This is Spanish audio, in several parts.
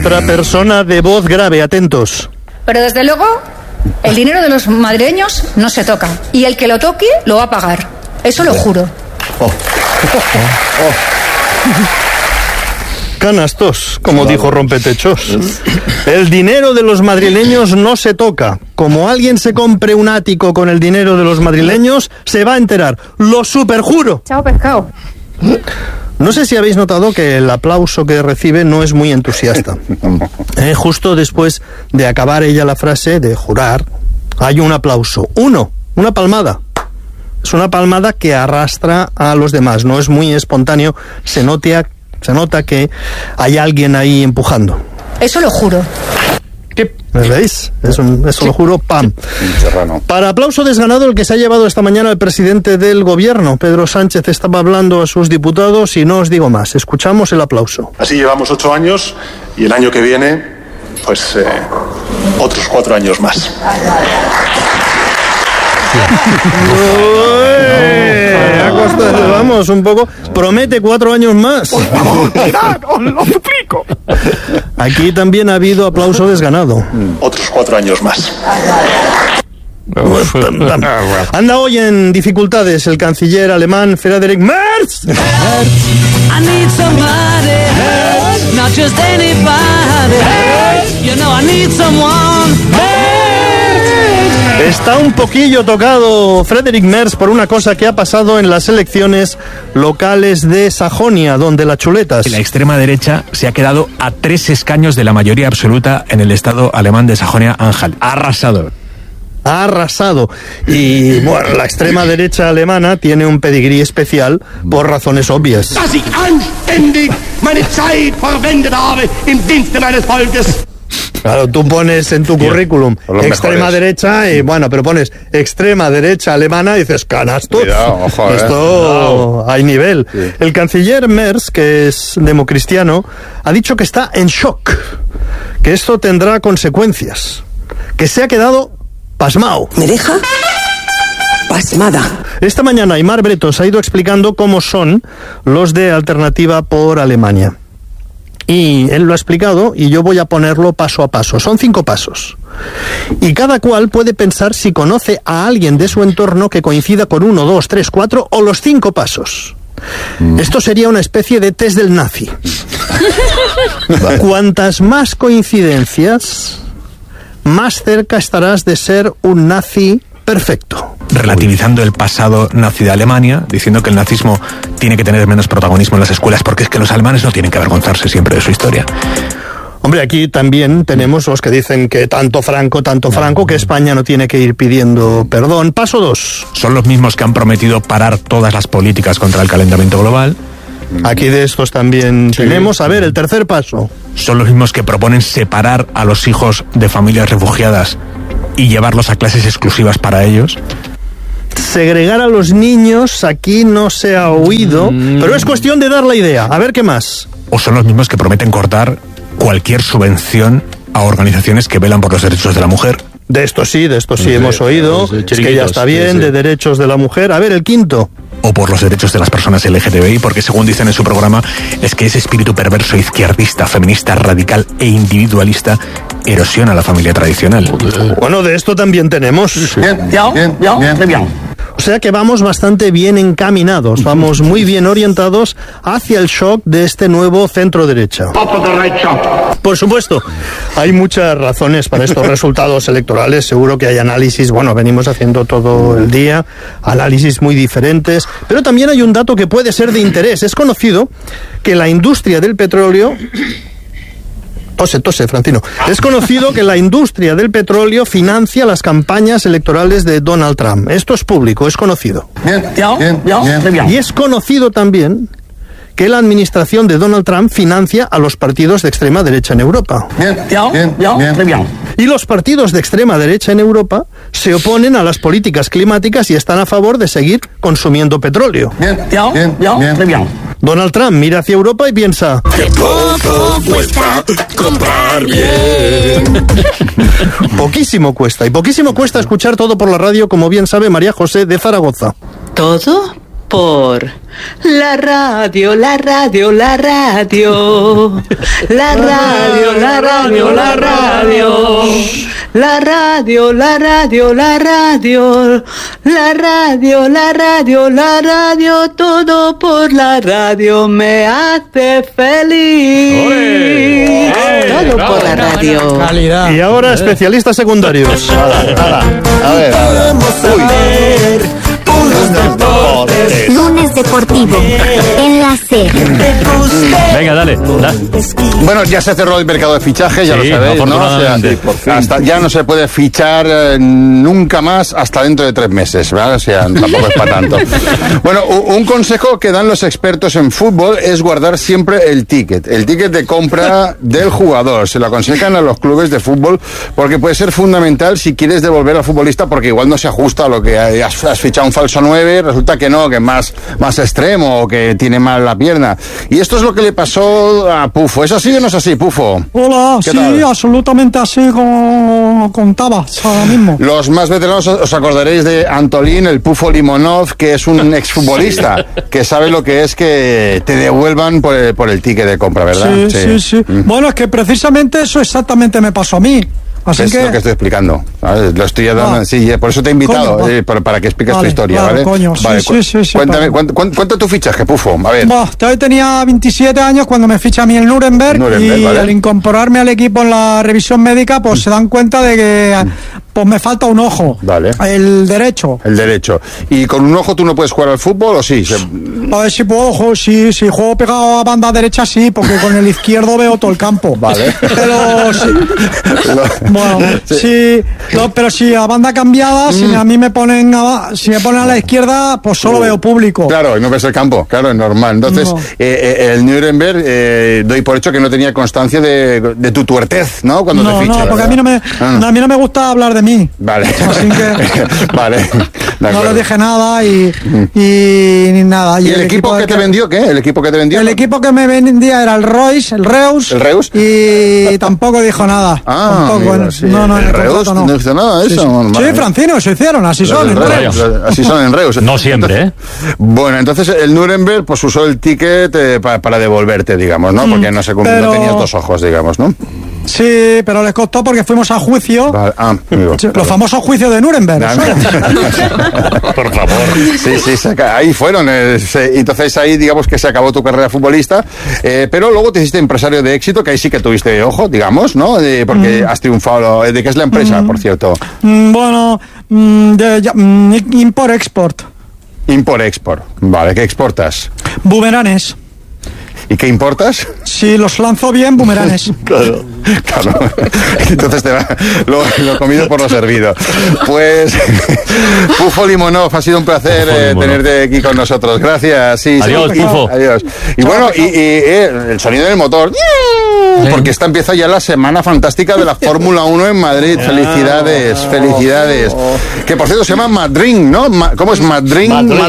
Otra persona de voz grave, atentos. Pero desde luego, el dinero de los madrileños no se toca. Y el que lo toque, lo va a pagar. Eso lo juro. Canastos, como dijo Rompetechos. El dinero de los madrileños no se toca. Como alguien se compre un ático con el dinero de los madrileños, se va a enterar. ¡Lo superjuro! Chao, pescado. No sé si habéis notado que el aplauso que recibe no es muy entusiasta. Justo después de acabar ella la frase de jurar, hay un aplauso. Una palmada. Es una palmada que arrastra a los demás. No es muy espontáneo. Se nota que hay alguien ahí empujando. Eso lo juro. ¿Me veis? Eso lo juro, ¡pam! Para aplauso desganado el que se ha llevado esta mañana el presidente del gobierno. Pedro Sánchez estaba hablando a sus diputados y no os digo más. Escuchamos el aplauso. Así llevamos 8 años y el año que viene, pues, otros 4 años más. Vamos, un poco. Promete 4 años más. Por favor, mirad, os lo suplico. Aquí también ha habido aplauso desganado. Otros 4 años más. Anda hoy en dificultades el canciller alemán Friedrich Merz. Está un poquillo tocado Friedrich Merz por una cosa que ha pasado en las elecciones locales de Sajonia, donde la chuletas. La extrema derecha se ha quedado a 3 escaños de la mayoría absoluta en el estado alemán de Sajonia-Anhalt. Ha arrasado. Y bueno, la extrema derecha alemana tiene un pedigrí especial por razones obvias. Claro, tú pones en tu currículum extrema derecha y bueno, pero pones extrema derecha alemana y dices, canastos. Cuidado, ojo, esto hay nivel. Sí. El canciller Merz, que es democristiano, ha dicho que está en shock, que esto tendrá consecuencias, que se ha quedado pasmao. ¿Me deja? Pasmada. Esta mañana Aimar Bretos ha ido explicando cómo son los de Alternativa por Alemania. Y él lo ha explicado y yo voy a ponerlo paso a paso. Son 5 pasos. Y cada cual puede pensar si conoce a alguien de su entorno que coincida con 1, 2, 3, 4 o los 5 pasos. Esto sería una especie de test del nazi. Cuantas más coincidencias, más cerca estarás de ser un nazi perfecto. Relativizando el pasado nazi de Alemania, diciendo que el nazismo tiene que tener menos protagonismo en las escuelas porque es que los alemanes no tienen que avergonzarse siempre de su historia. Hombre, aquí también tenemos los que dicen que tanto Franco, que España no tiene que ir pidiendo perdón. Paso 2. Son los mismos que han prometido parar todas las políticas contra el calentamiento global. Aquí de estos también tenemos. A ver, el tercer paso. Son los mismos que proponen separar a los hijos de familias refugiadas y llevarlos a clases exclusivas para ellos. Segregar a los niños aquí no se ha oído, pero es cuestión de dar la idea. A ver qué más. O son los mismos que prometen cortar cualquier subvención a organizaciones que velan por los derechos de la mujer. De esto sí hemos oído. Es que ya está bien, de derechos de la mujer. A ver, el quinto. O por los derechos de las personas LGTBI, porque según dicen en su programa, es que ese espíritu perverso, izquierdista, feminista, radical e individualista erosiona la familia tradicional. Bueno, de esto también tenemos. Bien. O sea que vamos bastante bien encaminados, vamos muy bien orientados hacia el shock de este nuevo centro derecha. Por supuesto, hay muchas razones para estos resultados electorales, seguro que hay análisis, bueno, venimos haciendo todo el día, análisis muy diferentes, pero también hay un dato que puede ser de interés. Es conocido que la industria del petróleo... Tose, Francino. Es conocido que la industria del petróleo financia las campañas electorales de Donald Trump. Esto es público, es conocido. Bien. Y es conocido también que la administración de Donald Trump financia a los partidos de extrema derecha en Europa. Bien. Y los partidos de extrema derecha en Europa se oponen a las políticas climáticas y están a favor de seguir consumiendo petróleo. Bien. Donald Trump mira hacia Europa y piensa: ¡qué poco cuesta comprar bien! Poquísimo cuesta. Y poquísimo cuesta escuchar todo por la radio, como bien sabe María José de Zaragoza. ¿Todo por la radio, la radio, la radio, la radio, la radio, la radio, la radio, la radio, la radio, la radio, la radio, la radio, todo por la radio me hace feliz. Todo por la radio. Calidad. Y ahora especialistas secundarios. A ver. Lunes deportivo en la SER. Venga, dale. Bueno, ya se cerró el mercado de fichaje, ya lo sabéis, ¿no? O sea, ya no se puede fichar nunca más hasta dentro de 3 meses, ¿verdad? O sea, tampoco es para tanto. Bueno, un consejo que dan los expertos en fútbol es guardar siempre el ticket de compra del jugador. Se lo aconsejan a los clubes de fútbol porque puede ser fundamental si quieres devolver al futbolista, porque igual no se ajusta a lo que has fichado un falso 9, resulta que no, que es más extremo o que tiene mal la pierna. Y esto es lo que le pasó a Pufo. ¿Es así o no es así, Pufo? Hola, sí, tal? Absolutamente así como contabas ahora mismo. Los más veteranos os acordaréis de Antolín, el Pufo Limonov, que es un exfutbolista que sabe lo que es que te devuelvan por el ticket de compra, ¿verdad? Sí. Bueno, es que precisamente eso exactamente me pasó a mí. Así es lo que estoy explicando, ¿sabes? Lo estoy dando, sí, por eso te he invitado, para que expliques tu historia, ¿vale? Coño, vale, sí, cuéntame, ¿cuánto tu fichaje, Pufo? A ver. Yo tenía 27 años cuando me ficha a mí el Nuremberg, y ¿vale? Al incorporarme al equipo en la revisión médica, pues se dan cuenta de que pues me falta un ojo. Vale. El derecho. ¿Y con un ojo tú no puedes jugar al fútbol o sí? A ver si puedo, si juego pegado a banda derecha, sí, porque con el izquierdo veo todo el campo. Vale. Pero sí. Bueno, sí, pero si a banda cambiada, si a mí me ponen a la izquierda, pues solo veo público. Claro, y no ves el campo, claro, es normal. Entonces, el Nuremberg, doy por hecho que no tenía constancia de tu tuertez, ¿no? Cuando te ficha. No, porque a mí no me gusta hablar de mí. Vale. Así que vale. No le dije nada y nada. ¿Y el equipo que te vendió qué? ¿El equipo que te vendió? El equipo que me vendía era el Reus. ¿El Reus? Y tampoco dijo nada. Tampoco. No, el Reus no hizo nada de eso. Sí, Francino, se hicieron, así son en Reus. Así son en Reus. No siempre, ¿eh? Bueno, entonces el Nuremberg pues usó el ticket para devolverte, digamos, ¿no? Porque no tenías 2 ojos, digamos, ¿no? Sí, pero les costó porque fuimos a juicio. Los famosos juicios de Nuremberg. Por favor. Sí, ahí fueron. Entonces ahí digamos que se acabó tu carrera futbolista, pero luego te hiciste empresario de éxito, que ahí sí que tuviste ojo, digamos, ¿no? Porque has triunfado. ¿De qué es la empresa, por cierto? Bueno, Import-Export. Import-Export. Vale, ¿qué exportas? Bumeranes. ¿Y qué importas? Si los lanzo bien, bumeranes. Claro. Entonces lo comido por lo servido. Pues Pufo Limonov, ha sido un placer tenerte aquí con nosotros. Gracias. Adiós, Pufo. Adiós. Y bueno, y el sonido del motor. Porque esta empieza ya la semana fantástica de la Fórmula 1 en Madrid. Felicidades. Que por cierto se llama Madrid, ¿no? ¿Cómo es Madrid?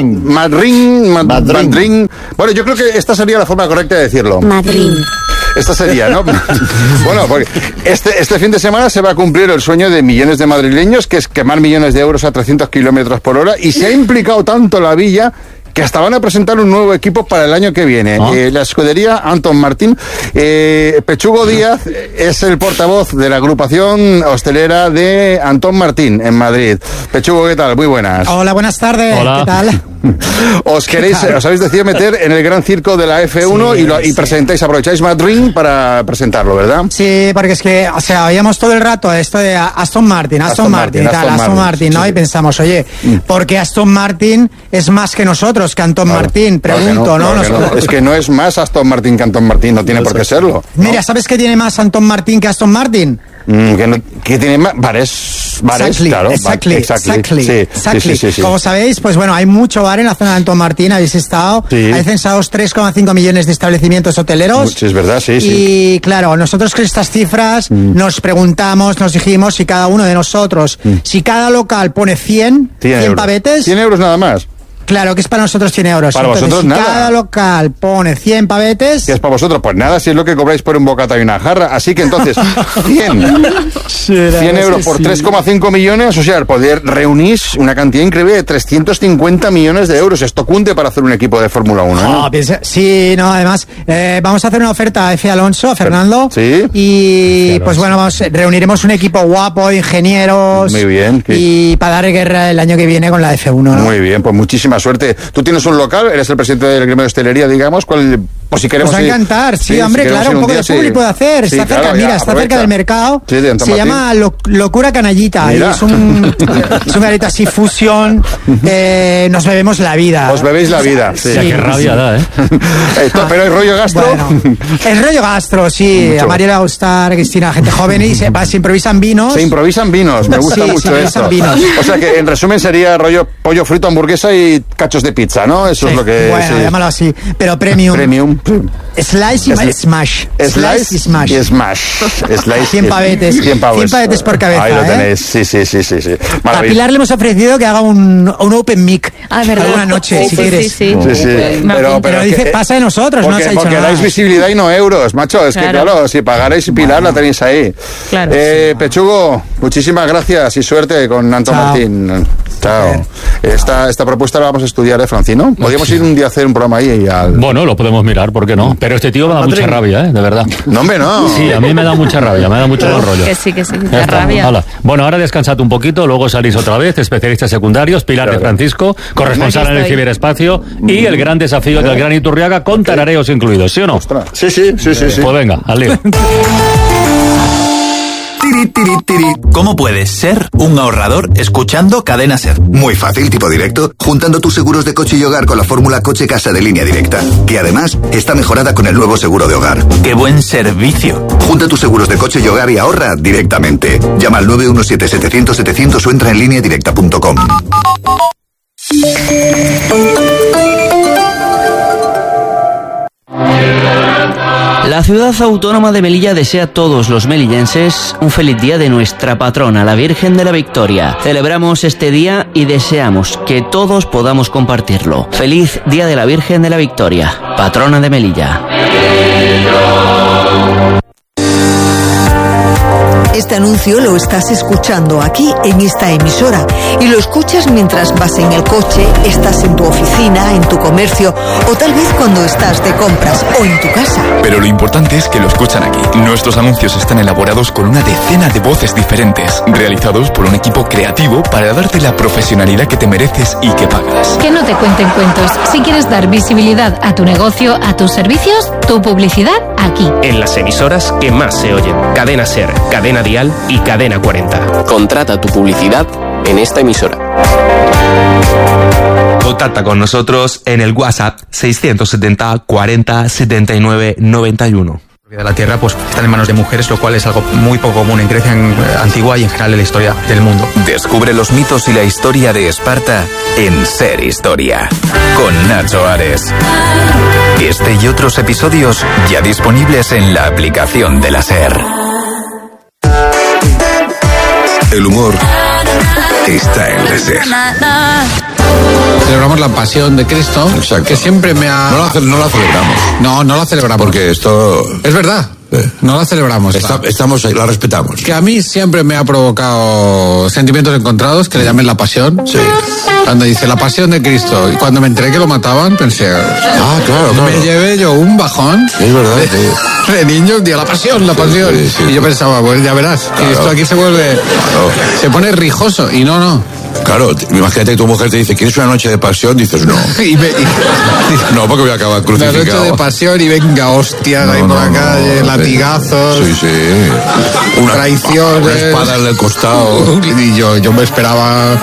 Madrid. Bueno, yo creo que esta sería la forma correcta de decirlo. Madrid. Esta sería, ¿no? Bueno, porque este fin de semana se va a cumplir el sueño de millones de madrileños, que es quemar millones de euros a 300 kilómetros por hora, y se ha implicado tanto la villa que hasta van a presentar un nuevo equipo para el año que viene. La escudería Aston Martin. Pechugo Díaz es el portavoz de la agrupación hostelera de Aston Martin en Madrid. Pechugo, ¿qué tal? Muy buenas. Hola, buenas tardes. Hola. ¿Qué tal? Os habéis decidido meter en el gran circo de la F1 y presentáis, aprovecháis Madrid para presentarlo, ¿verdad? Sí, porque es que, o sea, oíamos todo el rato esto de Aston Martin, ¿no? Y pensamos, oye, ¿por qué Aston Martin es más que nosotros, que Aston Martin? Pregunto, ¿no? Es que no es más Aston Martin que Aston Martin, no tiene por qué serlo. Mira, ¿sabes qué tiene más Aston Martin que Aston Martin? Que tiene más bares, claro. Exactly. Sí. Como sabéis, pues bueno, hay mucho bar en la zona de Aston Martin, habéis estado. Sí. Hay censados 3,5 millones de establecimientos hoteleros. Sí, es verdad, sí. Y claro, nosotros con estas cifras nos preguntamos, nos dijimos si cada uno de nosotros, si cada local pone 100 euros. pavetes. 100 euros nada más. Claro, que es para nosotros 100 euros. Para entonces, vosotros si nada. cada local pone 100 pavetes... ¿Qué es para vosotros? Pues nada, si es lo que cobráis por un bocata y una jarra. Así que entonces, 100 euros por 3,5 millones, o sea, poder reunir una cantidad increíble de 350 millones de euros. Esto cunde para hacer un equipo de Fórmula 1, ¿no? Sí, no, además, vamos a hacer una oferta a F. Alonso, a Fernando. Sí. Y pues bueno, reuniremos un equipo guapo, de ingenieros. Muy bien. Y para dar guerra el año que viene con la F1, ¿no? Muy bien, pues muchísima suerte. Tú tienes un local, eres el presidente del gremio de hostelería, digamos, por si queremos Nos va a encantar, sí, hombre, si claro, un poco de público de hacer. Sí, está cerca, claro, mira, está cerca del mercado. Sí, de se llama Locura Canallita. Y es un garito así, fusión. Nos bebemos la vida. Os bebéis la vida. Sí. Ya, qué rabia da, ¿eh? Pero el rollo gastro. Bueno, el rollo gastro, sí. Mucho. A María le va a gustar, a Cristina, gente joven y se improvisan vinos. Se improvisan vinos, me gusta mucho esto. Vinos. O sea que en resumen sería rollo pollo frito, hamburguesa y cachos de pizza, ¿no? Eso es lo que... Bueno, llámalo así, pero premium. Slice y smash. Slice y smash. Y smash. Slice 100 pavetes. 100 pavetes por cabeza. Ahí lo tenéis, sí. A Pilar le hemos ofrecido que haga un open mic. ¿verdad? Alguna noche, si quieres. Sí. Pero dice, pasa de nosotros, no se ha dicho porque nada. dais visibilidad y no euros, macho. Es que claro, si pagaréis Pilar la tenéis ahí. Claro. Pechugo, muchísimas gracias y suerte con Antón Martín. Chao. Esta propuesta la vamos a estudiar, Francino. Podríamos ir un día a hacer un programa ahí. Bueno, lo podemos mirar, ¿por qué no? Pero este tío me da mucha rabia, de verdad. No, hombre, no. Sí, a mí me da mucha rabia, me da mucho mal rollo. Que sí, da rabia. Hola. Bueno, ahora descansad un poquito, luego salís otra vez, especialistas secundarios, Pilar de Francisco, corresponsal en el ciberespacio y el gran desafío del Gran Iturriaga con tarareos incluidos, ¿sí o no? Sí. Pues venga, al lío. ¿Cómo puedes ser un ahorrador escuchando Cadena Ser? Muy fácil, tipo directo, juntando tus seguros de coche y hogar con la fórmula Coche Casa de Línea Directa, que además está mejorada con el nuevo seguro de hogar. ¡Qué buen servicio! Junta tus seguros de coche y hogar y ahorra directamente. Llama al 917-700-700 o entra en lineadirecta.com. La ciudad autónoma de Melilla desea a todos los melillenses un feliz día de nuestra patrona, la Virgen de la Victoria. Celebramos este día y deseamos que todos podamos compartirlo. Feliz Día de la Virgen de la Victoria, patrona de Melilla. Este anuncio lo estás escuchando aquí en esta emisora y lo escuchas mientras vas en el coche, estás en tu oficina, en tu comercio o tal vez cuando estás de compras o en tu casa. Pero lo importante es que lo escuchan aquí. Nuestros anuncios están elaborados con una decena de voces diferentes, realizados por un equipo creativo para darte la profesionalidad que te mereces y que pagas. Que no te cuenten cuentos. Si quieres dar visibilidad a tu negocio, a tus servicios, tu publicidad aquí. En las emisoras que más se oyen. Cadena Ser, Cadena Dial y Cadena 40. Contrata tu publicidad en esta emisora. Contacta con nosotros en el WhatsApp 670 40 79 91. De la tierra pues están en manos de mujeres, lo cual es algo muy poco común en Grecia antigua y en general en la historia del mundo. Descubre los mitos y la historia de Esparta en Ser Historia con Nacho Ares. Este y otros episodios ya disponibles en la aplicación de la Ser. El humor está en la Ser. Celebramos la pasión de Cristo. Exacto. Que siempre me ha... No la celebramos. No la celebramos. Porque esto... Es verdad. No la celebramos. Estamos ahí, la respetamos. Que a mí siempre me ha provocado sentimientos encontrados, que le llamen la pasión. Sí. Cuando dice la pasión de Cristo, y cuando me enteré que lo mataban, pensé... claro. Me llevé yo un bajón. Es verdad. De niño, tío, la pasión. Sí. Y yo pensaba, pues ya verás, que esto aquí se vuelve... Claro. Se pone rijoso, y no. Claro, imagínate que tu mujer te dice, ¿quieres una noche de pasión? Dices, no. No, porque voy a acabar crucificado. Una noche de pasión y venga, hostias ahí por la calle, latigazos. Sí. Traiciones. Una espada en el costado. Y yo me esperaba